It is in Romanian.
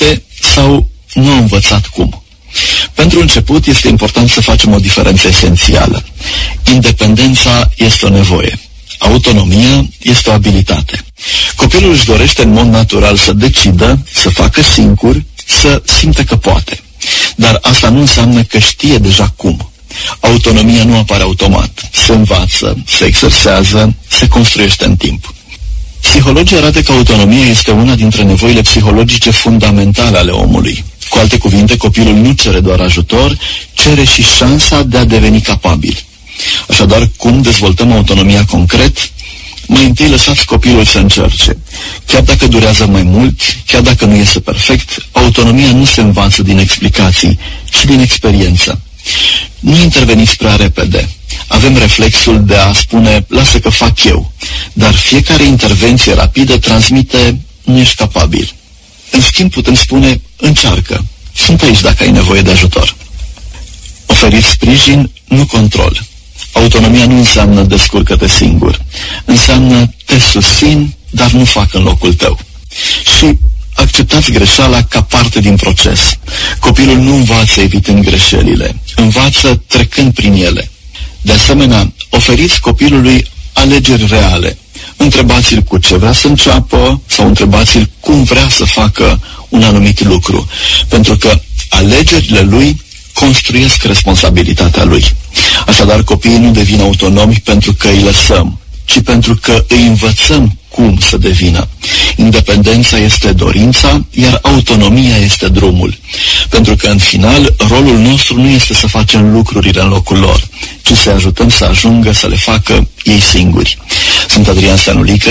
poate sau nu a învățat cum. Pentru început este important să facem o diferență esențială. Independența este o nevoie. Autonomia este o abilitate. Copilul își dorește în mod natural să decidă, să facă singur, să simtă că poate. Dar asta nu înseamnă că știe deja cum. Autonomia nu apare automat. Se învață, se exersează, se construiește în timp. Psihologii arată că autonomia este una dintre nevoile psihologice fundamentale ale omului. Cu alte cuvinte, copilul nu cere doar ajutor, cere și șansa de a deveni capabil. Așadar, cum dezvoltăm autonomia concret? Mai întâi lăsați copilul să încerce. Chiar dacă durează mai mult, chiar dacă nu iese perfect, autonomia nu se învață din explicații, ci din experiență. Nu interveniți prea repede. Avem reflexul de a spune, lasă că fac eu, dar fiecare intervenție rapidă transmite, nu ești capabil. În schimb, putem spune, încearcă. Sunt aici dacă ai nevoie de ajutor. Oferiți sprijin, nu control. Autonomia nu înseamnă descurcă-te singur. Înseamnă te susțin, dar nu fac în locul tău. Și acceptați greșeala ca parte din proces. Copilul nu învață evitând greșelile, învață trecând prin ele. De asemenea, oferiți copilului alegeri reale. Întrebați-l cu ce vrea să înceapă sau întrebați-l cum vrea să facă un anumit lucru. Pentru că alegerile lui construiesc responsabilitatea lui. Așadar, copiii nu devin autonomi pentru că îi lăsăm, ci pentru că îi învățăm cum să devină. Independența este dorința, iar autonomia este drumul. Pentru că, în final, rolul nostru nu este să facem lucrurile în locul lor, ci să ajutăm să ajungă să le facă ei singuri. Sunt Adrian Stanulică,